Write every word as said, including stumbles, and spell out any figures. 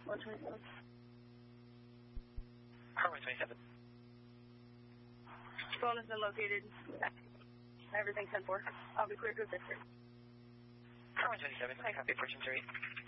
one twenty-seven. Car one twenty-seven. Phone has been located. Everything ten four. I'll be cleared to assist you. Car one twenty-seven, I copy, approaching three.